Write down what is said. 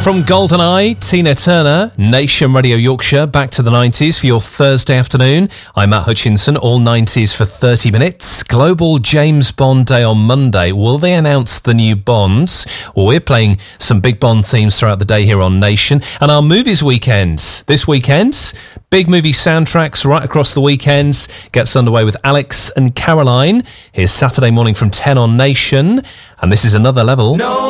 From GoldenEye, Tina Turner, Nation Radio Yorkshire, back to the 90s for your Thursday afternoon. I'm Matt Hutchinson, all 90s for 30 minutes. Global James Bond Day on Monday. Will they announce the new Bonds? Well, we're playing some big Bond themes throughout the day here on Nation. And our movies weekends. This weekend, big movie soundtracks right across the weekends. Gets underway with Alex and Caroline. Here's Saturday morning from 10 on Nation. And this is Another Level. No.